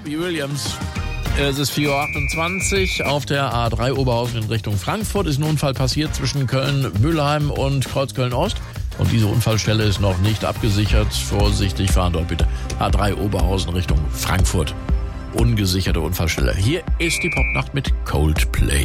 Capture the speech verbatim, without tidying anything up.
Robbie Williams. Es ist vier Uhr achtundzwanzig auf der A drei Oberhausen in Richtung Frankfurt. Ist ein Unfall passiert zwischen Köln-Mülheim und Kreuzköln-Ost. Und diese Unfallstelle ist noch nicht abgesichert. Vorsichtig fahren dort bitte. A drei Oberhausen Richtung Frankfurt. Ungesicherte Unfallstelle. Hier ist die Popnacht mit Coldplay.